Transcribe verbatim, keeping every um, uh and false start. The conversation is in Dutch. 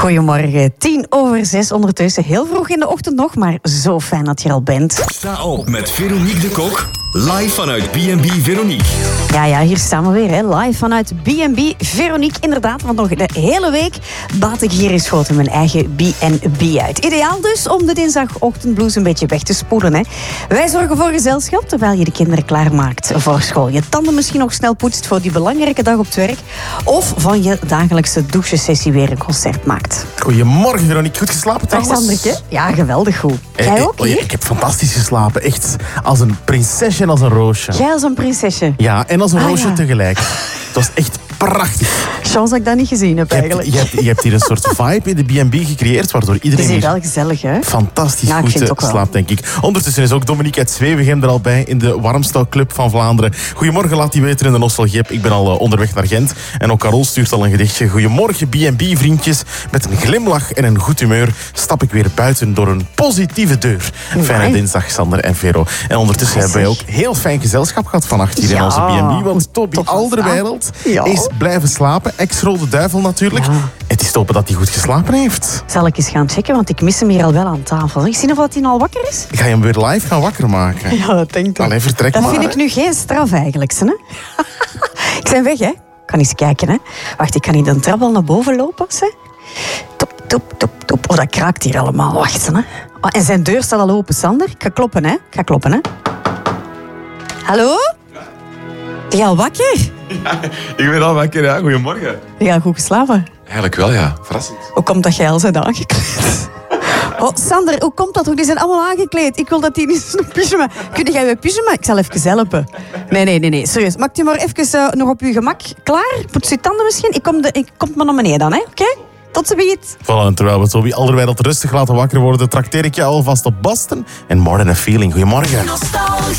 Goedemorgen, tien over zes ondertussen. Heel vroeg in de ochtend nog, maar zo fijn dat je er al bent. Sta op met Veronique de Kok, live vanuit B en B Veronique. Ja, ja, hier staan we weer, hè. Live vanuit B en B Veronique. Inderdaad, want nog de hele week baat ik hier in Schoten mijn eigen B en B uit. Ideaal dus om de dinsdagochtendblues een beetje weg te spoelen, hè. Wij zorgen voor gezelschap terwijl je de kinderen klaarmaakt voor school. Je tanden misschien nog snel poetst voor die belangrijke dag op het werk. Of van je dagelijkse douchesessie weer een concert maakt. Goedemorgen, Veronique. Goed geslapen Dag trouwens? Sanderke. Ja, geweldig goed. Jij ook Oh, hier? ik heb fantastisch geslapen. Echt als een prinsesje en als een roosje. Jij als een prinsesje. Ja, en als een Ah, roosje ja. tegelijk. Het was echt prachtig. Chance dat ik dat niet gezien heb Je hebt, eigenlijk. je, hebt, je hebt hier een soort vibe in de B en B gecreëerd, waardoor Het iedereen is hier hier wel gezellig, hè? fantastisch Ja, ik goed vind het eh, ook wel. slaapt, denk ik. Ondertussen is ook Dominique uit Zwevegem er al bij in de Warmstaalclub van Vlaanderen. Goedemorgen, laat die weten in de Nostalgie-app. Ik ben al eh, onderweg naar Gent. En ook Carol stuurt al een gedichtje. Goedemorgen, B en B vriendjes. Met een glimlach en een goed humeur stap ik weer buiten door een positieve deur. Fijne Amai. dinsdag, Sander en Vero. En ondertussen Amai, hebben wij zeg. ook heel fijn gezelschap gehad vannacht hier in Ja, onze B en B. Want Toby tof was Alderweireld dat. Ja. is blijven slapen. Ex-Rode Duivel natuurlijk. Ja. Het is te hopen dat hij goed geslapen heeft. Zal ik eens gaan checken, want ik mis hem hier al wel aan tafel. Ik zie of dat hij al wakker is. Ga je hem weer live gaan wakker maken? Ja, dat denk ik. Allee, vertrek Dat maar. vind hè. ik nu geen straf eigenlijk, hè? Ik ben weg, hè? Ik kan eens kijken, hè? Wacht, ik kan niet een trap al naar boven lopen, hè? Top, top, top, top. Oh, dat kraakt hier allemaal. Wacht, hè? Oh, en zijn deur staat al open, Sander. Ik ga kloppen, hè? Ik ga kloppen, hè? Hallo? Ben je al wakker? Ik ben al wakker, ja. Goedemorgen. Ben je al goed geslapen? Eigenlijk wel, ja. Verrassend. Hoe komt dat jij al bent aangekleed? Oh, Sander, hoe komt dat? Die zijn allemaal aangekleed. Ik wil dat die niet in pyjama. Kun jij weer pyjama? Ik zal even helpen. Nee, nee, nee, nee. Serieus. Maakt u maar even uh, nog op uw gemak klaar? Poets je tanden misschien? Ik kom, de, ik kom maar naar beneden dan, hè? Oké? Okay? Tot ziens. Voilà, en terwijl we Toby Alderweireld rustig laten wakker worden, trakteer ik je alvast op Boston en More Than a Feeling. Goedemorgen.